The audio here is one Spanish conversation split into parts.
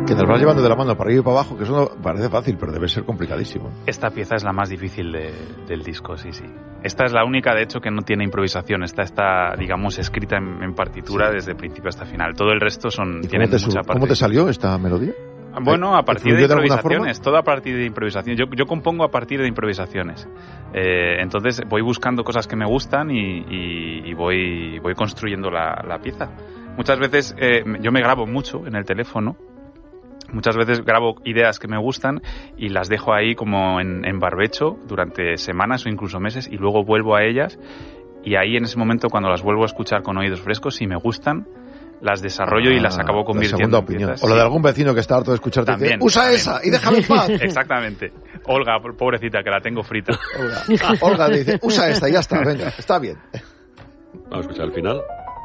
que nos vas llevando de la mano para arriba y para abajo, que eso parece fácil, pero debe ser complicadísimo. Esta pieza es la más difícil del disco, sí. Esta es la única, de hecho, que no tiene improvisación. Esta está, digamos, escrita en partitura desde principio hasta final. Todo el resto tienen mucha parte. ¿Cómo te salió esta melodía? Bueno, a partir de improvisaciones, todo a partir de improvisación. Yo compongo a partir de improvisaciones. Entonces voy buscando cosas que me gustan y voy construyendo la pieza. Muchas veces yo me grabo mucho en el teléfono. Muchas veces grabo ideas que me gustan y las dejo ahí como en barbecho durante semanas o incluso meses y luego vuelvo a ellas y ahí en ese momento cuando las vuelvo a escuchar con oídos frescos, si me gustan, las desarrollo y las acabo convirtiendo en piezas. O lo de algún vecino que está harto de escucharte también, dice, usa también. esa y déjame en paz. Exactamente. Olga, pobrecita, que la tengo frita. Olga le dice, usa esta y ya está, venga, está bien. Vamos a escuchar el final.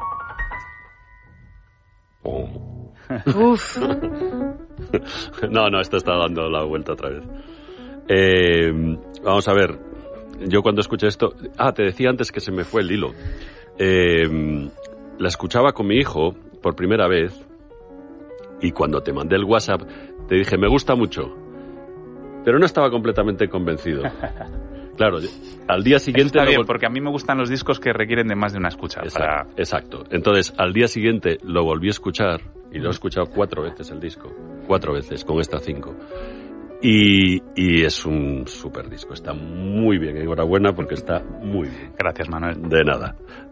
Uf. No, esto está dando la vuelta otra vez. Vamos a ver. Yo cuando escuché esto... te decía antes que se me fue el hilo. La escuchaba con mi hijo por primera vez y cuando te mandé el WhatsApp te dije, me gusta mucho, pero no estaba completamente convencido. Claro, al día siguiente... Está bien, porque a mí me gustan los discos que requieren de más de una escucha. Exacto. Entonces, al día siguiente lo volví a escuchar y lo he escuchado 4 veces el disco. 4 veces, con esta 5. Y es un súper disco. Está muy bien. Enhorabuena porque está muy bien. Gracias, Manuel. De nada.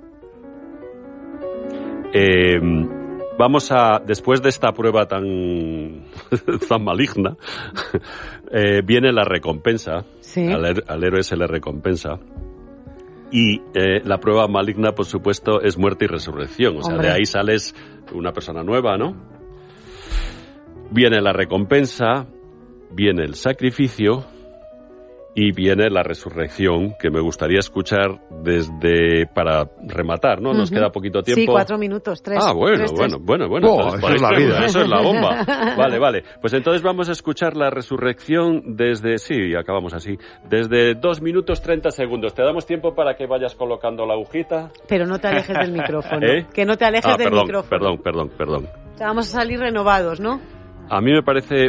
Vamos a... Después de esta prueba tan maligna, viene la recompensa. Sí. Al héroe se le recompensa. Y la prueba maligna, por supuesto, es muerte y resurrección. O sea, de ahí sales una persona nueva, ¿no? Viene la recompensa, viene el sacrificio y viene la resurrección, que me gustaría escuchar para rematar, ¿no? Nos queda poquito tiempo. Sí, 4 minutos, 3. Bueno. Eso es la vida. Eso es la bomba. Vale. Pues entonces vamos a escuchar la resurrección desde... Sí, acabamos así. Desde 2 minutos 30 segundos. Te damos tiempo para que vayas colocando la agujita. Pero no te alejes del micrófono. Que no te alejes del micrófono. Perdón. O sea, vamos a salir renovados, ¿no? A mí me parece...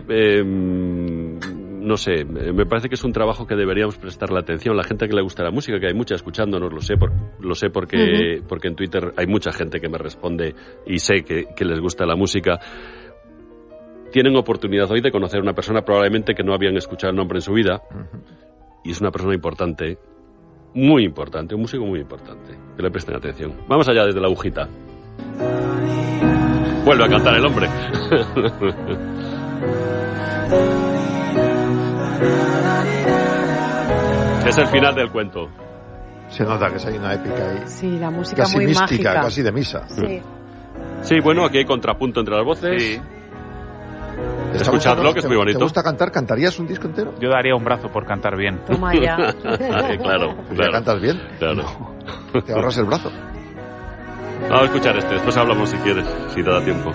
no sé, me parece que es un trabajo que deberíamos prestarle atención. La gente que le gusta la música, que hay mucha escuchándonos, lo sé porque en Twitter hay mucha gente que me responde y sé que les gusta la música. Tienen oportunidad hoy de conocer a una persona probablemente que no habían escuchado el nombre en su vida y es una persona importante, muy importante, un músico muy importante. Que le presten atención. Vamos allá desde la agujita. Vuelve a cantar el hombre. Es el final del cuento. Se nota que hay una épica ahí. Sí, la música casi muy mística, mágica. casi de misa. Sí, bueno, aquí hay contrapunto entre las voces. Sí. Escuchadlo, que es muy bonito. ¿Te gusta cantar? ¿Cantarías un disco entero? Yo daría un brazo por cantar bien. Toma ya. Claro. ¿Cantas bien? Claro. Te ahorras el brazo. Vamos a escuchar después hablamos si quieres, si te da tiempo.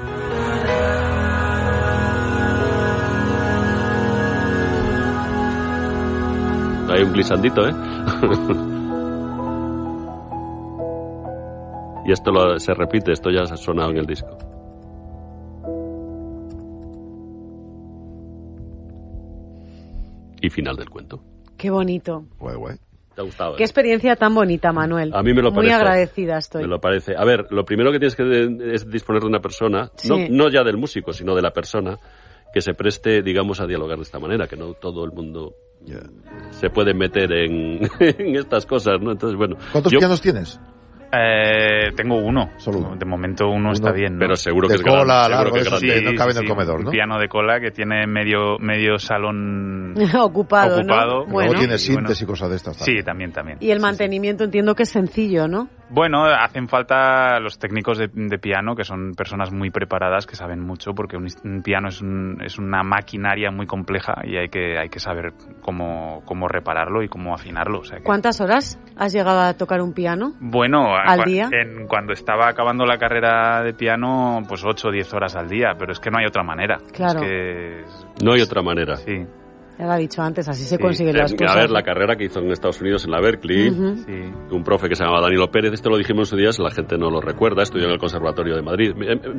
Hay un glisandito, ¿eh? Y esto se repite, esto ya se ha sonado en el disco. Y final del cuento. Qué bonito. Guay. ¿Te ha gustado? Qué experiencia tan bonita, Manuel. A mí me lo parece. Muy agradecida estoy. Me lo parece. A ver, lo primero que tienes que es disponer de una persona, sí. no ya del músico, sino de la persona, que se preste, digamos, a dialogar de esta manera, que no todo el mundo se puede meter en estas cosas, ¿no? Entonces, bueno. ¿Cuántos pianos tienes? Tengo uno. Solo uno. De momento uno está bien, ¿no? Pero seguro de que es cola, grande. largo, Seguro que es grande. no cabe en el comedor, ¿no? Un piano de cola que tiene medio salón ocupado, ¿no? Bueno. Luego tiene sintes y cosas de estas. También. Sí, también. Y el mantenimiento entiendo que es sencillo, ¿no? Bueno, hacen falta los técnicos de piano, que son personas muy preparadas, que saben mucho, porque un piano es una maquinaria muy compleja y hay que saber cómo repararlo y cómo afinarlo. O sea que... ¿Cuántas horas has llegado a tocar un piano? Bueno, ¿al día? Cuando estaba acabando la carrera de piano, pues 8 o 10 horas al día, pero es que no hay otra manera. Claro. No hay otra manera. Sí. Ya lo ha dicho antes, así se consiguen las cosas. A ver, la carrera que hizo en Estados Unidos en la Berkeley, un profe que se llamaba Danilo Pérez, esto lo dijimos en su día, la gente no lo recuerda, estudió en el Conservatorio de Madrid.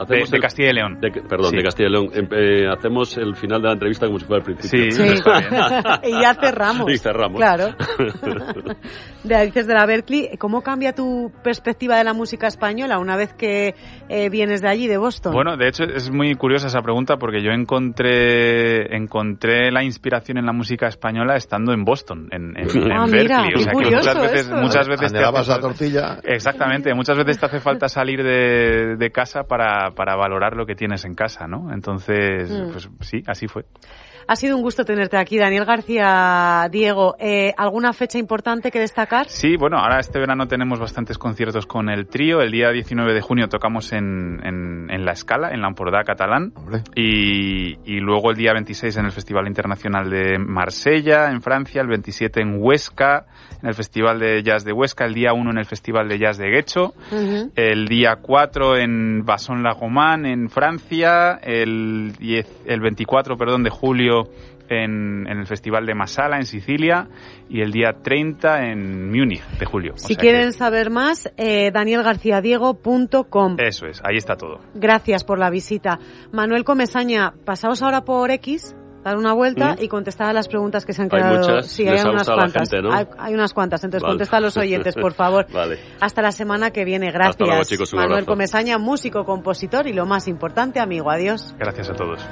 De Castilla y León. De Castilla y León. Hacemos el final de la entrevista como si fuera el principio. Sí. Está bien. Y ya cerramos. Y cerramos. Claro. Dices de la Berklee, ¿cómo cambia tu perspectiva de la música española una vez que vienes de allí, de Boston? Bueno, de hecho es muy curiosa esa pregunta porque yo encontré la inspiración en la música española estando en Boston, en Berklee. Mira, o sea, que muchas veces la tortilla. Exactamente, muchas veces te hace falta salir de casa para valorar lo que tienes en casa, ¿no? Entonces, pues sí, así fue. Ha sido un gusto tenerte aquí, Daniel García Diego. ¿Alguna fecha importante que destacar? Sí, bueno, ahora este verano tenemos bastantes conciertos con el trío. El día 19 de junio tocamos en La Scala, en l'Empordà catalán. Y luego el día 26 en el Festival Internacional de Marsella, en Francia. El 27 en Huesca, en el Festival de Jazz de Huesca. El día 1 en el Festival de Jazz de Guecho. El día 4 en Basson-la-Romane, en Francia. El 24 de julio en el Festival de Masala, en Sicilia, y el día 30 en Múnich, de julio. Si quieren saber más, danielgarciadiego.com. Eso es, ahí está todo. Gracias por la visita. Manuel Comesaña, pasaos ahora por X, dar una vuelta y contestar a las preguntas que se han quedado. Hay muchas, sí, hay unas cuantas. Gente, ¿no? Hay unas cuantas, entonces contesta a los oyentes, por favor. Vale. Hasta la semana que viene. Gracias. Hasta luego, chicos, Manuel abrazo. Comesaña, músico, compositor y lo más importante, amigo. Adiós. Gracias a todos.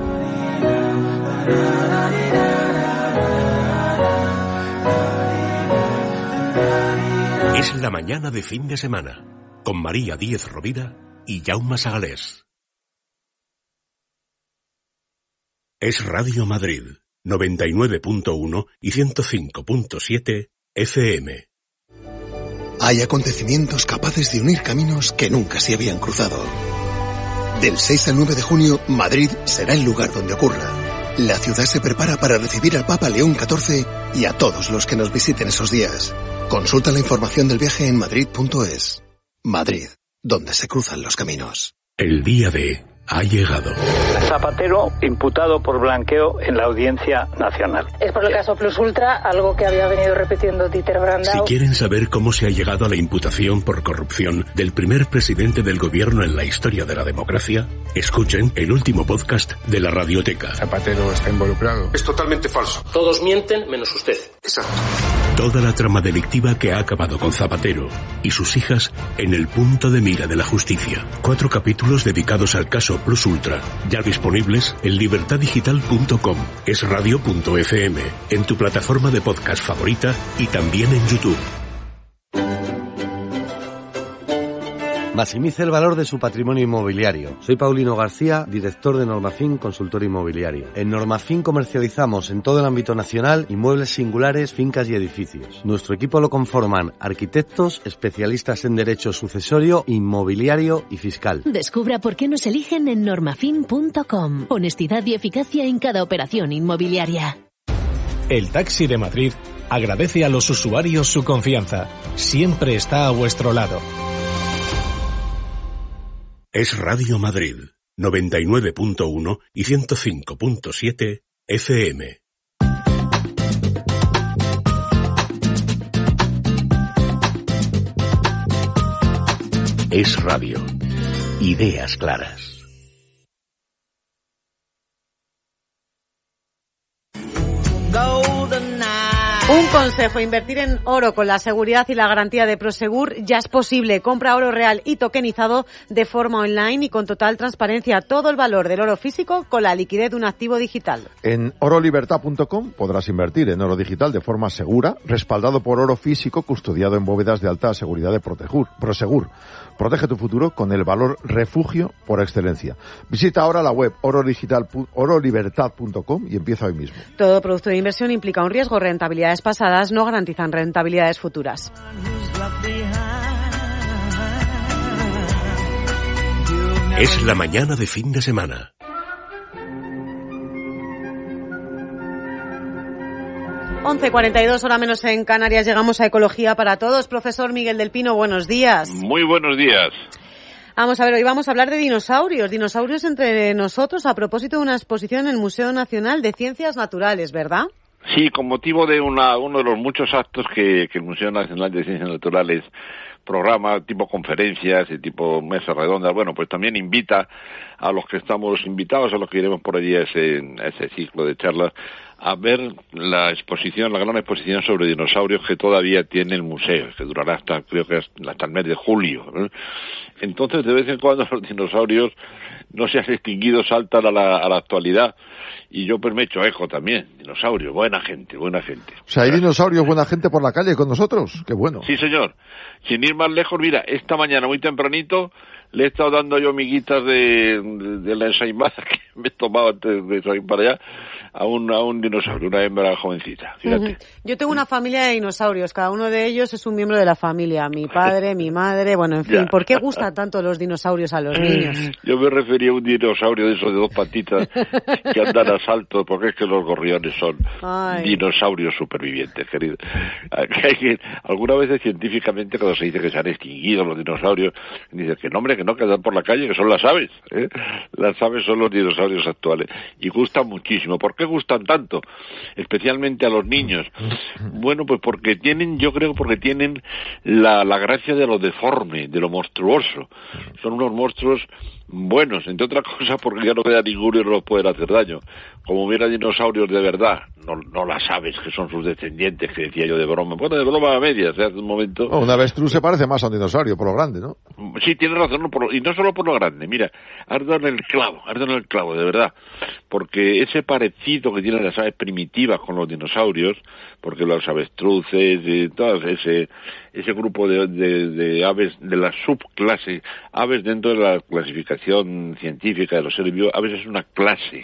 Es la mañana de fin de semana, con María Díez Rovira y Jaume Sagalés. Es Radio Madrid, 99.1 y 105.7 FM. Hay acontecimientos capaces de unir caminos que nunca se habían cruzado. Del 6 al 9 de junio, Madrid será el lugar donde ocurra. La ciudad se prepara para recibir al Papa León XIV y a todos los que nos visiten esos días. Consulta la información del viaje en madrid.es. Madrid, donde se cruzan los caminos. El día D ha llegado. Zapatero imputado por blanqueo en la Audiencia Nacional. Es por el caso Plus Ultra, algo que había venido repitiendo Dieter Brandau. Si quieren saber cómo se ha llegado a la imputación por corrupción del primer presidente del gobierno en la historia de la democracia, escuchen el último podcast de la Radioteca. Zapatero está involucrado. Es totalmente falso. Todos mienten menos usted. Exacto. Toda la trama delictiva que ha acabado con Zapatero y sus hijas en el punto de mira de la justicia. 4 capítulos dedicados al caso Plus Ultra, ya disponibles en libertadigital.com, esradio.fm, en tu plataforma de podcast favorita y también en YouTube. Maximice el valor de su patrimonio inmobiliario. Soy Paulino García, director de Normafin Consultor Inmobiliario. En Normafin comercializamos en todo el ámbito nacional inmuebles singulares, fincas y edificios. Nuestro equipo lo conforman arquitectos, especialistas en derecho sucesorio, inmobiliario y fiscal. Descubra por qué nos eligen en normafin.com. Honestidad y eficacia en cada operación inmobiliaria. El Taxi de Madrid agradece a los usuarios su confianza. Siempre está a vuestro lado. Es Radio Madrid, 99.1 y 105.7 FM. Es Radio. Ideas claras. Un consejo, invertir en oro con la seguridad y la garantía de Prosegur ya es posible. Compra oro real y tokenizado de forma online y con total transparencia. Todo el valor del oro físico con la liquidez de un activo digital. En orolibertad.com podrás invertir en oro digital de forma segura, respaldado por oro físico custodiado en bóvedas de alta seguridad de Prosegur. Protege tu futuro con el valor refugio por excelencia. Visita ahora la web orolibertad.com y empieza hoy mismo. Todo producto de inversión implica un riesgo. Rentabilidades pasadas no garantizan rentabilidades futuras. Es la mañana de fin de semana. Once 42, hora menos en Canarias, llegamos a Ecología para Todos. Profesor Miguel del Pino, buenos días. Muy buenos días. Vamos a ver, hoy vamos a hablar de dinosaurios entre nosotros a propósito de una exposición en el Museo Nacional de Ciencias Naturales, ¿verdad? Sí, con motivo de uno de los muchos actos que el Museo Nacional de Ciencias Naturales programa tipo conferencias y tipo mesas redondas. Bueno, pues también invita a los que estamos invitados, a los que iremos por allí a ese ciclo de charlas, a ver la gran exposición sobre dinosaurios que todavía tiene el museo, que durará creo que hasta el mes de julio, ¿no? Entonces, de vez en cuando los dinosaurios no se han extinguido, saltan a la actualidad, y yo pues me he hecho eco también. Dinosaurios, buena gente. O sea, hay dinosaurios, buena gente por la calle con nosotros, qué bueno. Sí, señor. Sin ir más lejos, mira, esta mañana muy tempranito le he estado dando yo miguitas de la ensaimada que me he tomado antes de salir para allá a un dinosaurio, una hembra jovencita, fíjate. Yo tengo una familia de dinosaurios, cada uno de ellos es un miembro de la familia, mi padre, mi madre, bueno, en fin. Ya. ¿Por qué gustan tanto los dinosaurios a los niños? Yo me refería a un dinosaurio de esos de 2 patitas que andan a salto, porque es que los gorriones son dinosaurios supervivientes, querido. Algunas veces científicamente cuando se dice que se han extinguido los dinosaurios, dicen que no, hombre, que no, que andan por la calle, que son las aves, ¿eh? Las aves son los dinosaurios actuales y gustan muchísimo. ¿Por qué gustan tanto? Especialmente a los niños. Bueno, pues porque tienen la gracia de lo deforme, de lo monstruoso. Son unos monstruos buenos, entre otras cosas porque ya no queda ninguno y no los pueden hacer daño. Como hubiera dinosaurios de verdad, no las aves que son sus descendientes, que decía yo de broma. Bueno, de broma a medias, hace un momento. Una avestruz se parece más a un dinosaurio, por lo grande, ¿no? Sí, tienes razón, y no solo por lo grande. Mira, has dado en el clavo, de verdad. Porque ese parecido que tienen las aves primitivas con los dinosaurios, porque los avestruces y todo ese grupo de aves de la subclase, aves dentro de la clasificación científica de los seres vivos, aves es una clase.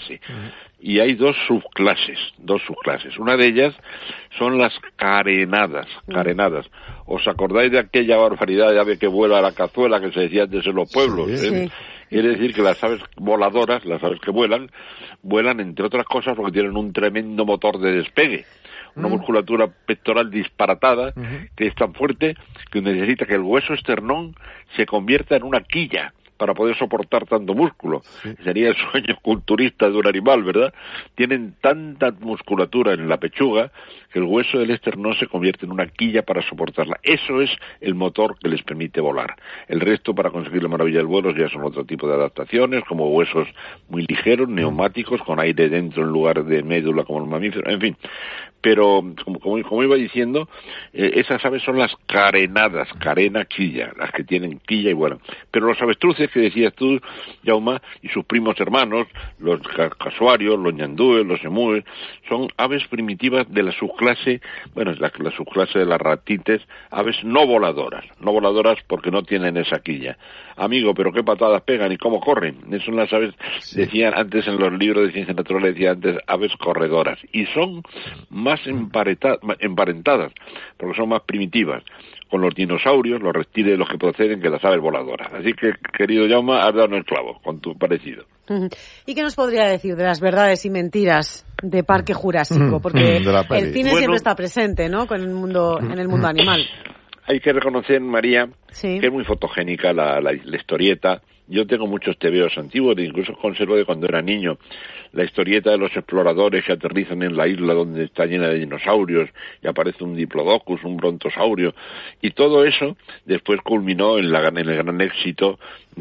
Y hay dos subclases. Una de ellas son las carenadas. ¿Os acordáis de aquella barbaridad de ave que vuela a la cazuela que se decía antes en los pueblos? Sí. Quiere decir que las aves voladoras, las aves que vuelan entre otras cosas porque tienen un tremendo motor de despegue. Una musculatura pectoral disparatada que es tan fuerte que necesita que el hueso esternón se convierta en una quilla para poder soportar tanto músculo. Sí. Sería el sueño culturista de un animal, ¿verdad? Tienen tanta musculatura en la pechuga que el hueso del esternón se convierte en una quilla para soportarla. Eso es el motor que les permite volar. El resto, para conseguir la maravilla del vuelo, ya son otro tipo de adaptaciones, como huesos muy ligeros, neumáticos, con aire dentro en lugar de médula como los mamíferos, en fin. Pero, como iba diciendo, esas aves son las carenadas, carena-quilla, las que tienen quilla y vuelan. Pero los avestruces que decías tú, Jaume, y sus primos hermanos, los casuarios, los ñandúes, los emúes, son aves primitivas de la subclase, la subclase de las ratites, aves no voladoras porque no tienen esa quilla. Amigo, pero qué patadas pegan y cómo corren. Esas son las aves, decían antes en los libros de ciencias naturales, decían antes aves corredoras, y son más emparentadas, porque son más primitivas con los dinosaurios, los reptiles de los que proceden, que las aves voladoras. Así que, querido Jaume, has dado en el clavo con tu parecido. ¿Y qué nos podría decir de las verdades y mentiras de Parque Jurásico? Porque el cine siempre está presente, ¿no?, con el mundo, en el mundo animal. Hay que reconocer, María, que es muy fotogénica la historieta. Yo tengo muchos tebeos antiguos, incluso conservo de cuando era niño. La historieta de los exploradores que aterrizan en la isla donde está llena de dinosaurios y aparece un diplodocus, un brontosaurio. Y todo eso después culminó en el gran éxito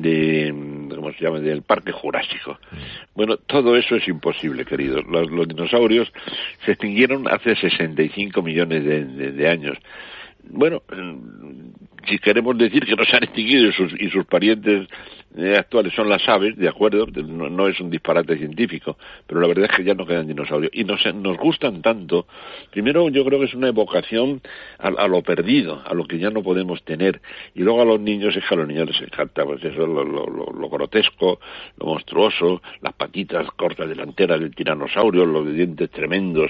del Parque Jurásico. Bueno, todo eso es imposible, queridos. Los dinosaurios se extinguieron hace 65 millones de años. Bueno, si queremos decir que no se han extinguido y sus parientes actuales son las aves, de acuerdo, no es un disparate científico, pero la verdad es que ya no quedan dinosaurios y nos gustan tanto. Primero, yo creo que es una evocación a lo perdido, a lo que ya no podemos tener, y luego a los niños, es que a los niños les encanta, pues eso, lo grotesco, lo monstruoso, las patitas cortas delanteras del tiranosaurio, los dientes tremendos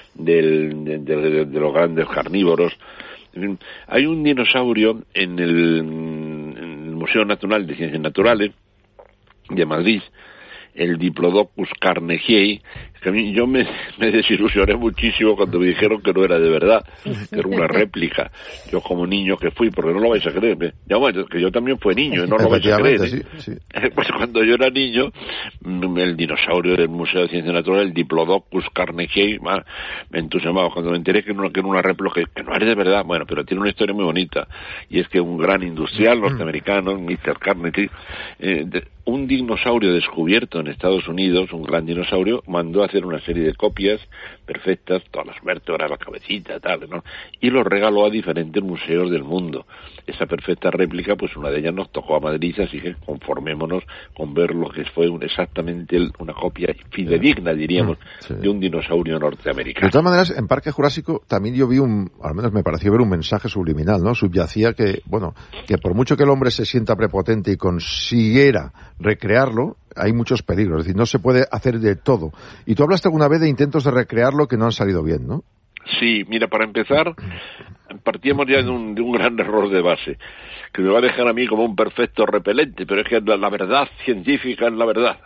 de los grandes carnívoros. Hay un dinosaurio en el Museo Nacional de Ciencias Naturales de Madrid, el Diplodocus carnegiei, Yo me desilusioné muchísimo cuando me dijeron que no era de verdad, que era una réplica. Yo como niño que fui, porque no lo vais a creer, que yo también fui niño, y no lo vais a creer. Sí. Pues cuando yo era niño, el dinosaurio del Museo de Ciencia Natural, el Diplodocus carnegie, me entusiasmaba cuando me enteré que era una réplica, que no era de verdad. Bueno, pero tiene una historia muy bonita, y es que un gran industrial norteamericano, Mr. Carnegie, un dinosaurio descubierto en Estados Unidos, un gran dinosaurio, mandó a hacer una serie de copias perfectas, todas las vértebras, la cabecita, tal, ¿no? Y los regaló a diferentes museos del mundo. Esa perfecta réplica, pues una de ellas nos tocó a Madrid, así que conformémonos con ver lo que fue exactamente una copia fidedigna, diríamos, de un dinosaurio norteamericano. De todas maneras, en Parque Jurásico también yo vi al menos me pareció ver un mensaje subliminal, ¿no? Subyacía que por mucho que el hombre se sienta prepotente y consiguiera recrearlo, hay muchos peligros, es decir, no se puede hacer de todo. Y tú hablaste alguna vez de intentos de recrearlo que no han salido bien, ¿no? Sí, mira, para empezar, partíamos ya de un gran error de base, que me va a dejar a mí como un perfecto repelente, pero es que la verdad científica es la verdad.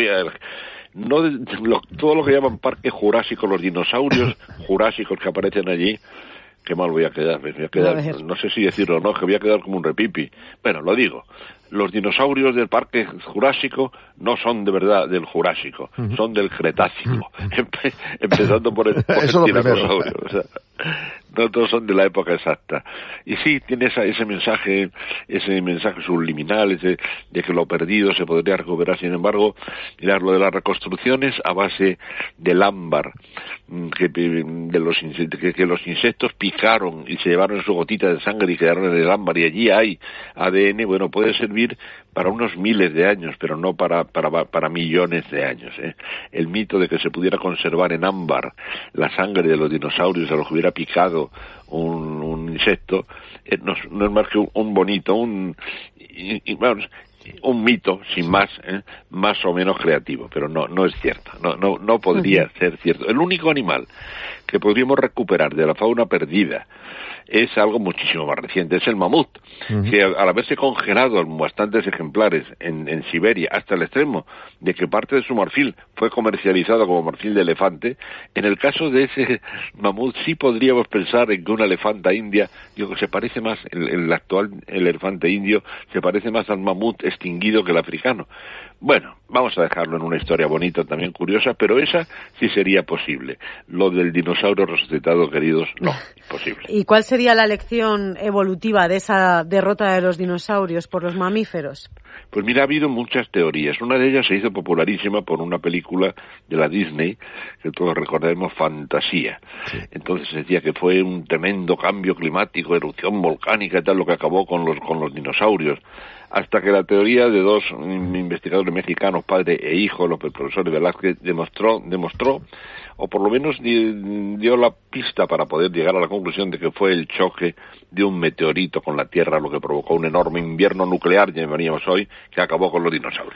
Todo lo que llaman Parque Jurásico, los dinosaurios jurásicos que aparecen allí, qué mal voy a quedar, no sé si decirlo o no, que voy a quedar como un repipi. Bueno, lo digo. Los dinosaurios del Parque Jurásico no son de verdad del Jurásico, son del Cretácico, empezando por el tiranosaurio. O sea, no todos son de la época exacta. Y sí, tiene ese mensaje subliminal, de que lo perdido se podría recuperar. Sin embargo, mirar lo de las reconstrucciones a base del ámbar, que los insectos picaron y se llevaron su gotita de sangre y quedaron en el ámbar, y allí hay ADN, bueno, puede servir para unos miles de años, pero no para millones de años, ¿eh? El mito de que se pudiera conservar en ámbar la sangre de los dinosaurios a los que hubiera picado un insecto, no es más que un bonito, un mito, sin más, más o menos creativo, pero no es cierto, no podría ser cierto. El único animal que podríamos recuperar de la fauna perdida es algo muchísimo más reciente, es el mamut, que al haberse congelado en bastantes ejemplares en Siberia, hasta el extremo de que parte de su marfil fue comercializado como marfil de elefante, en el caso de ese mamut sí podríamos pensar en que una elefanta india, que se parece más, el actual elefante indio, se parece más al mamut extinguido que el africano. Bueno, vamos a dejarlo en una historia bonita, también curiosa, pero esa sí sería posible. Lo del dinosaurio resucitado, queridos, no, imposible. ¿Y cuál sería la lección evolutiva de esa derrota de los dinosaurios por los mamíferos? Pues mira, ha habido muchas teorías. Una de ellas se hizo popularísima por una película de la Disney, que todos recordaremos, Fantasía. Sí. Entonces se decía que fue un tremendo cambio climático, erupción volcánica y tal, lo que acabó con los dinosaurios. Hasta que la teoría de dos investigadores mexicanos, padre e hijo, los profesores Velázquez, demostró, o por lo menos dio la pista para poder llegar a la conclusión de que fue el choque de un meteorito con la Tierra lo que provocó un enorme invierno nuclear, llamaríamos hoy, que acabó con los dinosaurios.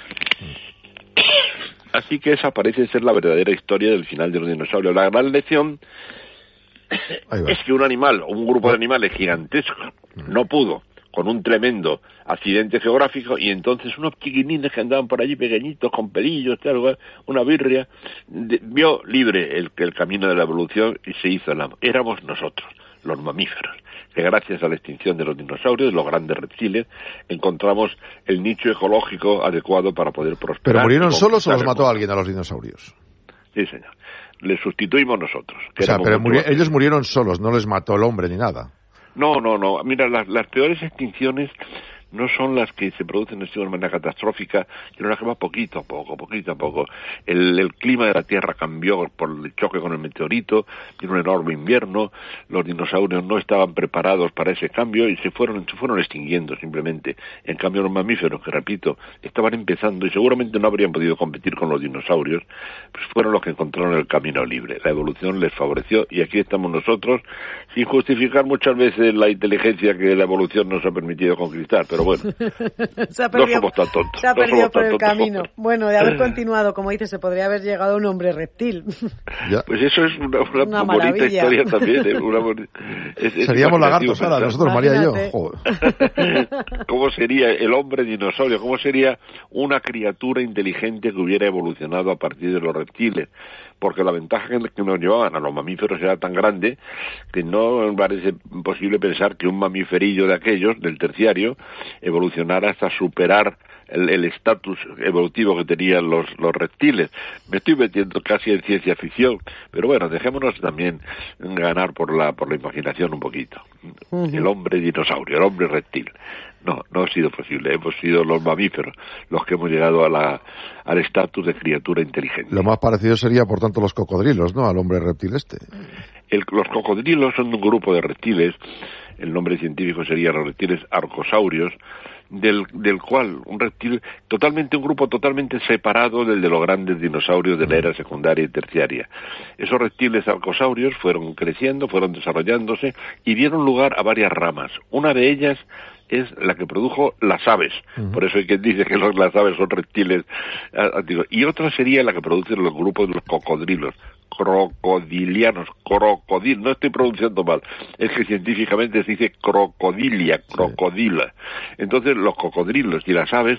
Así que esa parece ser la verdadera historia del final de los dinosaurios. La gran lección es que un animal, o un grupo de animales gigantescos, no pudo con un tremendo accidente geográfico, y entonces unos chiquinines que andaban por allí pequeñitos, con pelillos, tal, una birria, vio libre el camino de la evolución y se hizo éramos nosotros, los mamíferos, que gracias a la extinción de los dinosaurios, los grandes reptiles, encontramos el nicho ecológico adecuado para poder prosperar. ¿Pero murieron solos o los mató alguien a los dinosaurios? Sí, señor. Les sustituimos nosotros. O sea, pero ellos murieron solos, no les mató el hombre ni nada. No. Mira, las peores extinciones no son las que se producen de manera catastrófica, sino las que va poquito a poco. El clima de la Tierra cambió por el choque con el meteorito, vino un enorme invierno, los dinosaurios no estaban preparados para ese cambio y se fueron extinguiendo simplemente. En cambio los mamíferos, que repito, estaban empezando y seguramente no habrían podido competir con los dinosaurios, pues fueron los que encontraron el camino libre. La evolución les favoreció y aquí estamos nosotros, sin justificar muchas veces la inteligencia que la evolución nos ha permitido conquistar, pero bueno, no somos tan tontos. Se ha perdido por el camino. Bueno, de haber continuado, como dices, se podría haber llegado a un hombre reptil. Pues eso es una bonita historia también. Seríamos lagartos ahora, nosotros, María y yo. Joder. ¿Cómo sería el hombre dinosaurio? ¿Cómo sería una criatura inteligente que hubiera evolucionado a partir de los reptiles? Porque la ventaja que nos llevaban a los mamíferos era tan grande que no parece posible pensar que un mamíferillo de aquellos, del terciario, evolucionara hasta superar el estatus evolutivo que tenían los reptiles. Me estoy metiendo casi en ciencia ficción, pero bueno, dejémonos también ganar por la imaginación un poquito. El hombre dinosaurio, el hombre reptil. No ha sido posible. Hemos sido los mamíferos los que hemos llegado al estatus de criatura inteligente. Lo más parecido sería, por tanto, los cocodrilos, ¿no? Al hombre reptil este. Los cocodrilos son un grupo de reptiles. El nombre científico sería los reptiles arcosaurios, del cual un grupo totalmente separado del de los grandes dinosaurios de la era secundaria y terciaria. Esos reptiles arcosaurios fueron creciendo, fueron desarrollándose y dieron lugar a varias ramas. Una de ellas es la que produjo las aves. Por eso hay quien dice que las aves son reptiles antiguos. Y otra sería la que producen los grupos de los cocodrilos, crocodilianos, no estoy pronunciando mal, es que científicamente se dice crocodila. Entonces los cocodrilos y las aves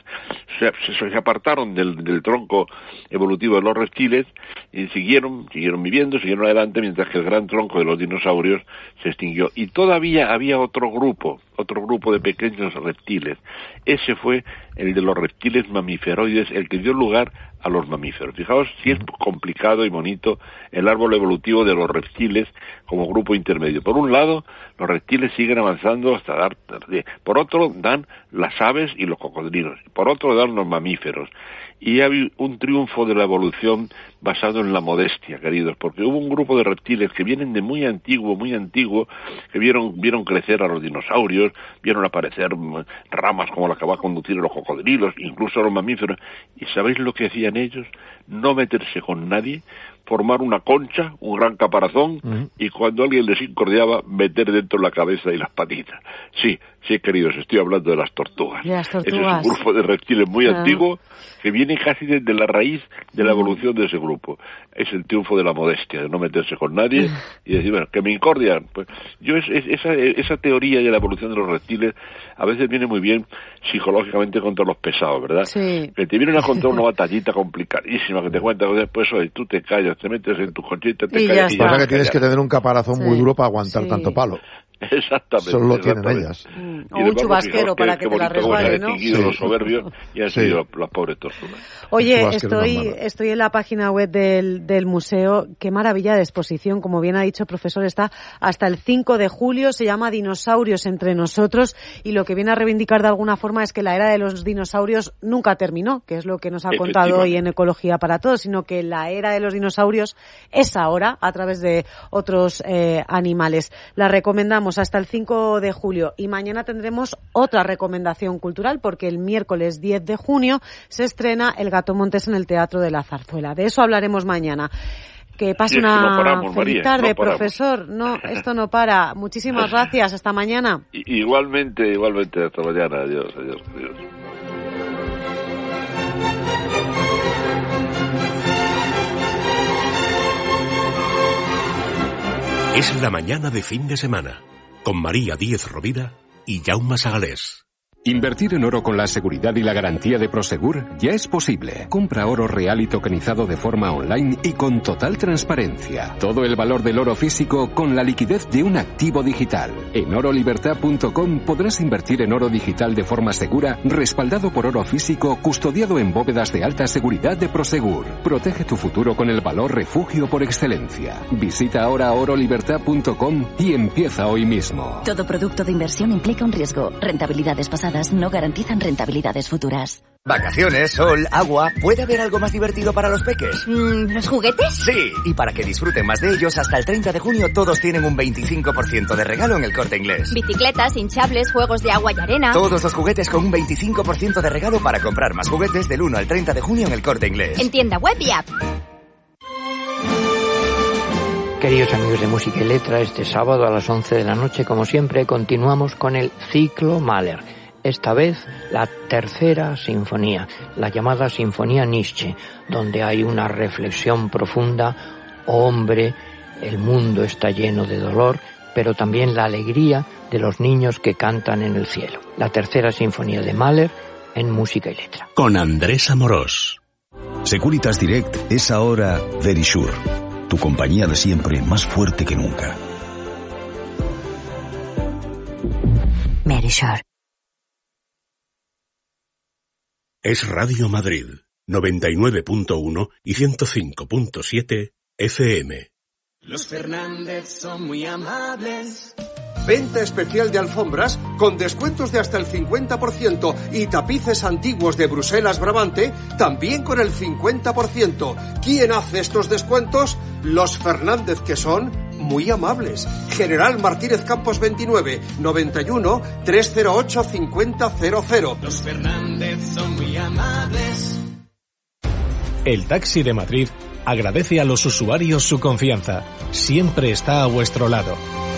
se apartaron del tronco evolutivo de los reptiles y siguieron viviendo, siguieron adelante, mientras que el gran tronco de los dinosaurios se extinguió. Y todavía había otro grupo de pequeños reptiles. Ese fue el de los reptiles mamíferoides, el que dio lugar a los mamíferos. Fijaos si es complicado y bonito el árbol evolutivo de los reptiles como grupo intermedio. Por un lado, los reptiles siguen avanzando hasta dar... Por otro, dan las aves y los cocodrilos. Por otro, dan los mamíferos. Y hay un triunfo de la evolución basado en la modestia, queridos, porque hubo un grupo de reptiles que vienen de muy antiguo, que vieron crecer a los dinosaurios, vieron aparecer ramas como las que va a conducir a los cocodrilos, incluso a los mamíferos. ¿Y sabéis lo que hacían ellos? No meterse con nadie, formar una concha, un gran caparazón, y cuando alguien les incordiaba, meter dentro la cabeza y las patitas. Sí, queridos, estoy hablando de las tortugas. Ese es un grupo de reptiles muy antiguo que viene casi desde la raíz de la evolución de ese grupo. Es el triunfo de la modestia, de no meterse con nadie y decir, bueno, que me incordian. Pues esa teoría de la evolución de los reptiles a veces viene muy bien psicológicamente contra los pesados, ¿verdad? Sí. Que te vienen a contar una batallita complicadísima que te cuentan después, oye, tú te callas, te metes en tu conchita, te callas. Y pasa que tienes que tener un caparazón muy duro para aguantar tanto palo. Exactamente. Solo lo tienen ellas. O un chubasquero para que te la resbale, ¿no? Los soberbios y han sido las pobres tortugas. Oye, estoy en la página web del museo. Qué maravilla de exposición. Como bien ha dicho el profesor, está hasta el 5 de julio. Se llama Dinosaurios entre nosotros. Y lo que viene a reivindicar de alguna forma es que la era de los dinosaurios nunca terminó, que es lo que nos ha contado hoy en Ecología para Todos, sino que la era de los dinosaurios es ahora a través de otros animales. La recomendamos hasta el 5 de julio y mañana tendremos otra recomendación cultural porque el miércoles 10 de junio se estrena El Gato Montés en el Teatro de la Zarzuela. De eso hablaremos mañana. Que pase una feliz tarde, profesor. No, esto no para. Muchísimas gracias. Hasta mañana. Igualmente. Hasta mañana. Adiós. Es la mañana de fin de semana, con María Díez Rovira y Jaume Sagalés. Invertir en oro con la seguridad y la garantía de Prosegur ya es posible. Compra oro real y tokenizado de forma online y con total transparencia. Todo el valor del oro físico con la liquidez de un activo digital. En orolibertad.com podrás invertir en oro digital de forma segura, respaldado por oro físico, custodiado en bóvedas de alta seguridad de Prosegur. Protege tu futuro con el valor refugio por excelencia. Visita ahora orolibertad.com y empieza hoy mismo. Todo producto de inversión implica un riesgo. Rentabilidades pasadas no garantizan rentabilidades futuras. Vacaciones, sol, agua... ¿Puede haber algo más divertido para los peques? ¿Los juguetes? Sí, y para que disfruten más de ellos, hasta el 30 de junio todos tienen un 25% de regalo en El Corte Inglés. Bicicletas, hinchables, juegos de agua y arena... Todos los juguetes con un 25% de regalo para comprar más juguetes del 1 al 30 de junio en El Corte Inglés. En tienda web y app. Queridos amigos de Música y Letra, este sábado a las 11 de la noche, como siempre, continuamos con el Ciclo Mahler. esta vez la tercera sinfonía, la llamada Sinfonía Nietzsche, donde hay una reflexión profunda. Hombre, el mundo está lleno de dolor, pero también la alegría de los niños que cantan en el cielo. La tercera sinfonía de Mahler en música y letra. Con Andrés Amorós. Securitas Direct es ahora Verisure, tu compañía de siempre, más fuerte que nunca. Verisure. Es Radio Madrid, 99.1 y 105.7 FM. Los Fernández son muy amables. Venta especial de alfombras con descuentos de hasta el 50% y tapices antiguos de Bruselas Brabante también con el 50%. ¿Quién hace estos descuentos? Los Fernández, que son muy amables. General Martínez Campos 29, 91 308 5000. Los Fernández son muy amables. El Taxi de Madrid agradece a los usuarios su confianza. Siempre está a vuestro lado.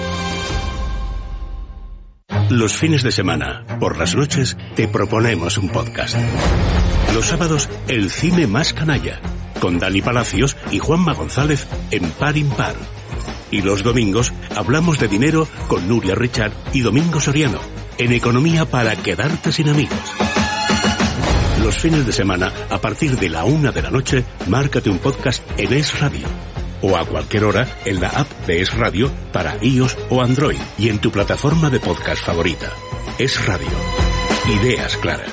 Los fines de semana, por las noches, te proponemos un podcast. Los sábados, el cine más canalla, con Dani Palacios y Juanma González en Par Impar. Y los domingos, hablamos de dinero con Nuria Richard y Domingo Soriano, en Economía para quedarte sin amigos. Los fines de semana, a partir de la 1 de la noche, márcate un podcast en Es Radio. O a cualquier hora en la app de Es Radio para iOS o Android y en tu plataforma de podcast favorita. Es Radio. Ideas claras.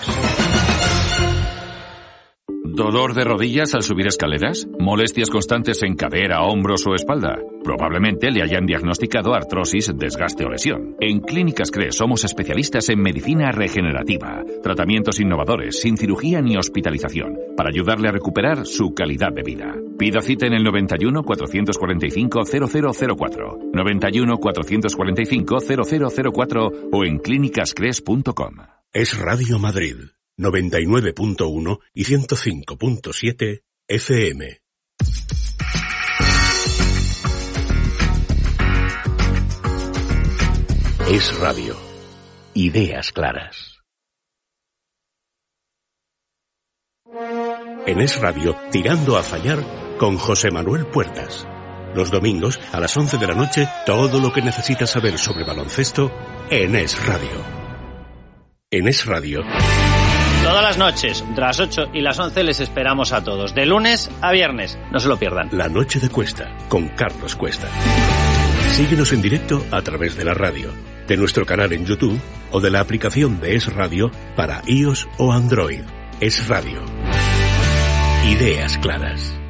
¿Dolor de rodillas al subir escaleras? ¿Molestias constantes en cadera, hombros o espalda? Probablemente le hayan diagnosticado artrosis, desgaste o lesión. En Clínicas CRES somos especialistas en medicina regenerativa, tratamientos innovadores, sin cirugía ni hospitalización, para ayudarle a recuperar su calidad de vida. Pida cita en el 91 445 0004, 91 445 0004 o en clínicascres.com. Es Radio Madrid, 99.1 y 105.7 FM. Es Radio. Ideas claras. En Es Radio, Tirando a Fallar, con José Manuel Puertas. Los domingos, a las 11 de la noche, todo lo que necesitas saber sobre baloncesto en Es Radio. En Es Radio. Todas las noches, entre las 8 y las 11, les esperamos a todos, de lunes a viernes. No se lo pierdan. La Noche de Cuesta, con Carlos Cuesta. Síguenos en directo a través de la radio, de nuestro canal en YouTube o de la aplicación de Es Radio para iOS o Android. Es Radio. Ideas claras.